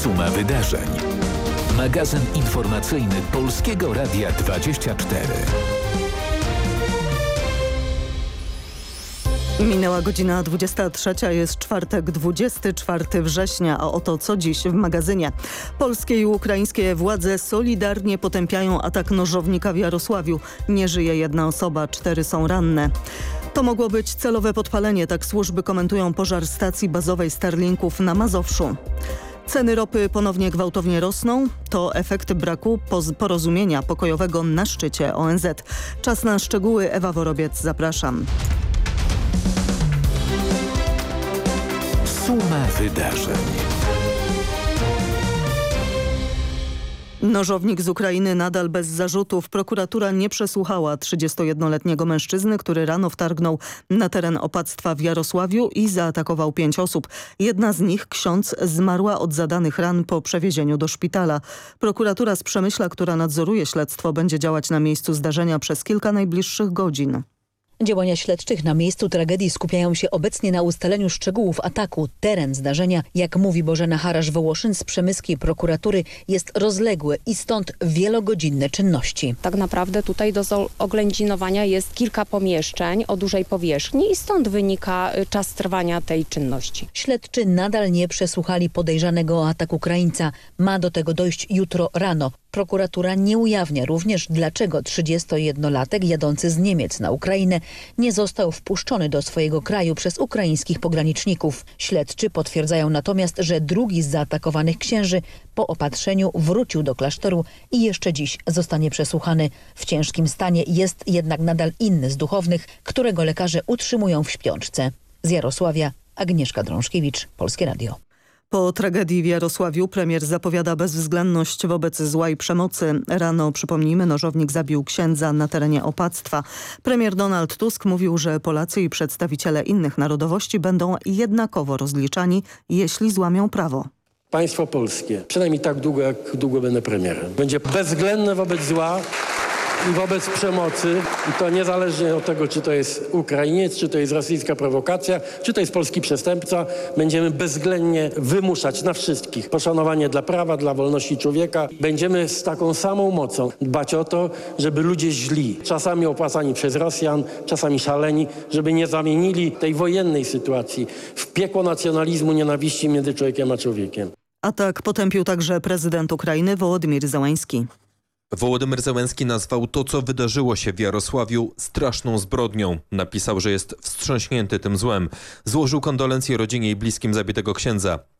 Suma wydarzeń. Magazyn informacyjny Polskiego Radia 24. Minęła godzina 23, jest czwartek 24 września, a oto co dziś w magazynie. Polskie i ukraińskie władze solidarnie potępiają atak nożownika w Jarosławiu. Nie żyje jedna osoba, 4 są ranne. To mogło być celowe podpalenie, tak służby komentują pożar stacji bazowej Starlinków na Mazowszu. Ceny ropy ponownie gwałtownie rosną. To efekt braku porozumienia pokojowego na szczycie ONZ. Czas na szczegóły. Ewa Worobiec, zapraszam. Suma wydarzeń. Nożownik z Ukrainy nadal bez zarzutów. Prokuratura nie przesłuchała 31-letniego mężczyzny, który rano wtargnął na teren opactwa w Jarosławiu i zaatakował 5 osób. Jedna z nich, ksiądz, zmarła od zadanych ran po przewiezieniu do szpitala. Prokuratura z Przemyśla, która nadzoruje śledztwo, będzie działać na miejscu zdarzenia przez kilka najbliższych godzin. Działania śledczych na miejscu tragedii skupiają się obecnie na ustaleniu szczegółów ataku. Teren zdarzenia, jak mówi Bożena Harasz-Wołoszyn z przemyskiej prokuratury, jest rozległy i stąd wielogodzinne czynności. Tak naprawdę tutaj do oględzinowania jest kilka pomieszczeń o dużej powierzchni i stąd wynika czas trwania tej czynności. Śledczy nadal nie przesłuchali podejrzanego o atak Ukraińca. Ma do tego dojść jutro rano. Prokuratura nie ujawnia również, dlaczego 31-latek jadący z Niemiec na Ukrainę nie został wpuszczony do swojego kraju przez ukraińskich pograniczników. Śledczy potwierdzają natomiast, że drugi z zaatakowanych księży po opatrzeniu wrócił do klasztoru i jeszcze dziś zostanie przesłuchany. W ciężkim stanie jest jednak nadal inny z duchownych, którego lekarze utrzymują w śpiączce. Z Jarosławia Agnieszka Drążkiewicz, Polskie Radio. Po tragedii w Jarosławiu premier zapowiada bezwzględność wobec zła i przemocy. Rano, przypomnijmy, nożownik zabił księdza na terenie opactwa. Premier Donald Tusk mówił, że Polacy i przedstawiciele innych narodowości będą jednakowo rozliczani, jeśli złamią prawo. Państwo polskie, przynajmniej tak długo, jak długo będę premierem, będzie bezwzględne wobec zła i wobec przemocy, i to niezależnie od tego, czy to jest Ukrainiec, czy to jest rosyjska prowokacja, czy to jest polski przestępca. Będziemy bezwzględnie wymuszać na wszystkich poszanowanie dla prawa, dla wolności człowieka. Będziemy z taką samą mocą dbać o to, żeby ludzie źli, czasami opłacani przez Rosjan, czasami szaleni, żeby nie zamienili tej wojennej sytuacji w piekło nacjonalizmu, nienawiści między człowiekiem a człowiekiem. Atak potępił także prezydent Ukrainy Wołodymyr Zełański. Wołodymyr Zełenski nazwał to, co wydarzyło się w Jarosławiu, straszną zbrodnią. Napisał, że jest wstrząśnięty tym złem. Złożył kondolencje rodzinie i bliskim zabitego księdza.